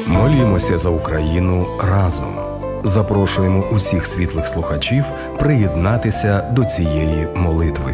Молімося за Україну разом. Запрошуємо усіх світлих слухачів приєднатися до цієї молитви.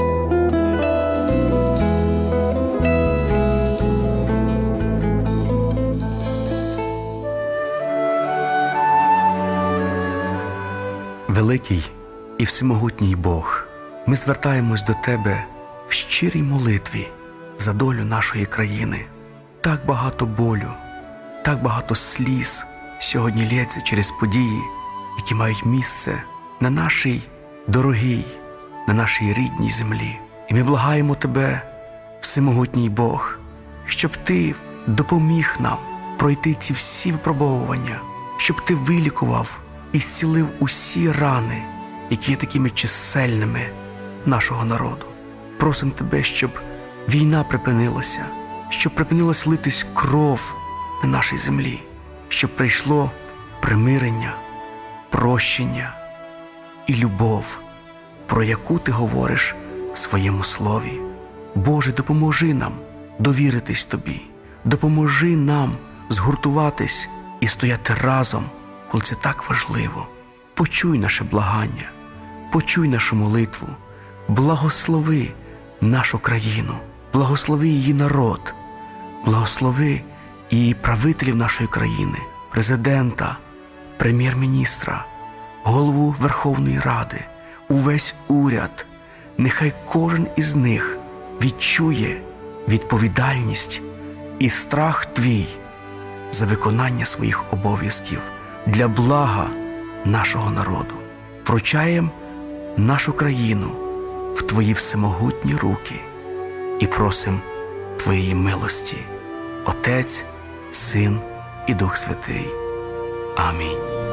Великий і всемогутній Бог, ми звертаємось до Тебе в щирій молитві за долю нашої країни. Так багато болю, так багато сліз сьогодні лється через події, які мають місце на нашій дорогій, на нашій рідній землі. І ми благаємо Тебе, всемогутній Бог, щоб Ти допоміг нам пройти ці всі випробовування, щоб Ти вилікував і зцілив усі рани, які є такими чисельними нашого народу. Просимо Тебе, щоб війна припинилася, щоб припинилась литись кров на нашій землі, щоб прийшло примирення, прощення і любов, про яку Ти говориш в своєму слові. Боже, допоможи нам довіритись Тобі, допоможи нам згуртуватись і стояти разом, коли це так важливо. Почуй наше благання, почуй нашу молитву, благослови нашу країну, благослови її народ, благослови і правителів нашої країни, президента, прем'єр-міністра, голову Верховної Ради, увесь уряд. Нехай кожен із них відчує відповідальність і страх Твій за виконання своїх обов'язків для блага нашого народу. Вручаємо нашу країну в Твої всемогутні руки і просимо Твоєї милості. Отець, Син і Дух Святий. Амінь.